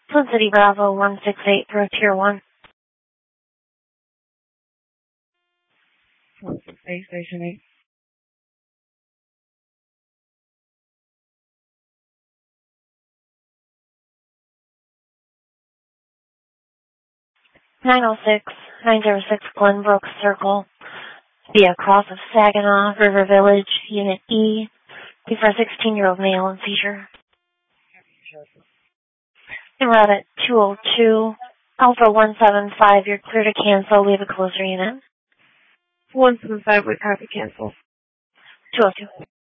Twin City Bravo 168 for a Tier 1. 168, Station 8. 906 Glenbrook Circle, via cross of Saginaw, River Village, Unit E, for a 16-year-old male in seizure. En route at 202, Alpha 175, you're clear to cancel, we have a closer unit. 175 would copy cancel. 202.